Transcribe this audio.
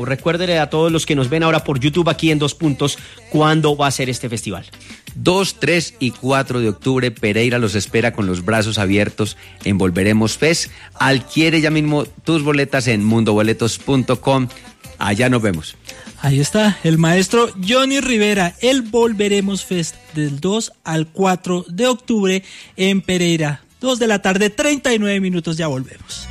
Recuérdele a todos los que nos ven ahora por YouTube aquí en Dos Puntos, ¿cuándo va a ser este festival? 2, 3 y 4 de octubre, Pereira los espera con los brazos abiertos en Volveremos Fest. Adquiere ya mismo tus boletas en mundoboletos.com. Allá nos vemos. Ahí está, el maestro Johnny Rivera, el Volveremos Fest del 2 al 4 de octubre en Pereira. 2 de la tarde, 39 minutos, ya volvemos.